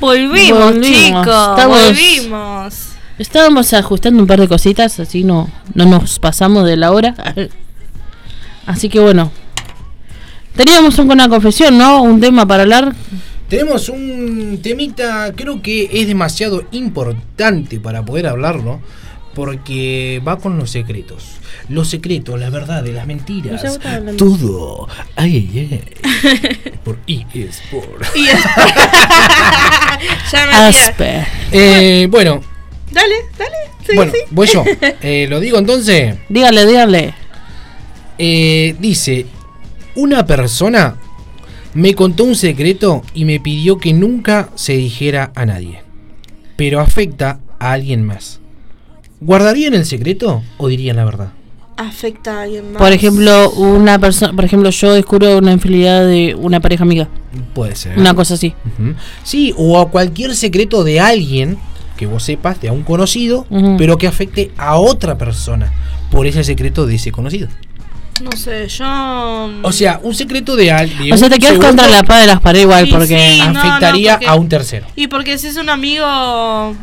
Volvimos, chicos. Volvimos. Estábamos ajustando un par de cositas, así no nos pasamos de la hora. Así que bueno. Teníamos una confesión, ¿no? Un tema para hablar. Tenemos un temita, creo que es demasiado importante para poder hablarlo, porque va con los secretos. Los secretos, la verdad, las mentiras. Todo. Ay. Por eSport. Ya me bueno. Dale. Sí, bueno, sí. voy yo. ¿Lo digo entonces? Dígale. Dice, una persona me contó un secreto y me pidió que nunca se dijera a nadie, pero afecta a alguien más. ¿Guardarían el secreto o dirían la verdad? Afecta a alguien más. Por ejemplo, una persona, yo descubro una infidelidad de una pareja amiga. Puede ser. Una cosa así. Uh-huh. Sí, o a cualquier secreto de alguien que vos sepas, de a un conocido, pero que afecte a otra persona por ese secreto de ese conocido. No sé, yo... O sea, un secreto de alguien. O sea, te quedas contra la espada de las paredes igual, porque afectaría a un tercero. Y porque si es un amigo...